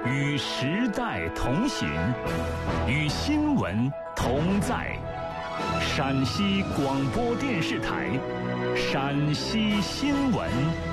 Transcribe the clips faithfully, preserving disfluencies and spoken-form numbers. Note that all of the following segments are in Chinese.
与时代同行，与新闻同在。陕西广播电视台陕西新闻。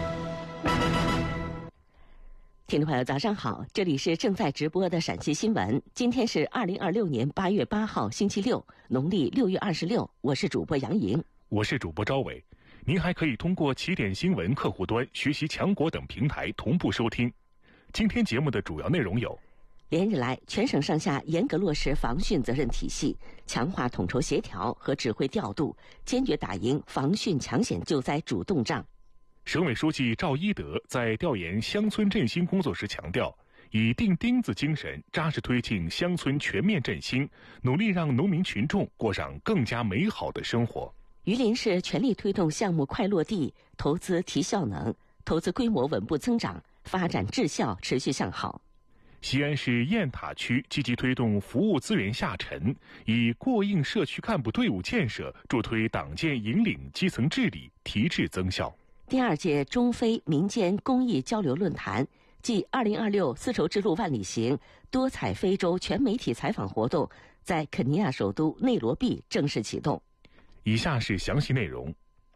听众朋友早上好，这里是正在直播的陕西新闻。今天是二零二六年八月八号星期六，农历六月二十六。我是主播杨莹， 我是主播招伟。您还可以通过起点新闻客户端、学习强国等平台同步收听。今天节目的主要内容有： 连日来，全省上下严格落实防汛责任体系，强化统筹协调和指挥调度，坚决打赢防汛抢险救灾主动仗。 省委书记赵一德在调研乡村振兴工作时强调，以钉钉子精神扎实推进乡村全面振兴，努力让农民群众过上更加美好的生活。 榆林市全力推动项目快落地，投资提效能，投资规模稳步增长，发展质效持续向好。 西安市雁塔区积极推动服务资源下沉，以过硬社区干部队伍建设助推党建引领基层治理，提质增效。 第二届中非民间公益交流论坛暨二零二六丝绸之路万里行多彩非洲全媒体采访活动在肯尼亚首都内罗毕正式启动。 以下是详细内容。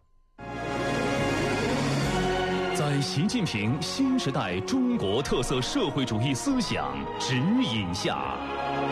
在习近平新时代中国特色社会主义思想指引下，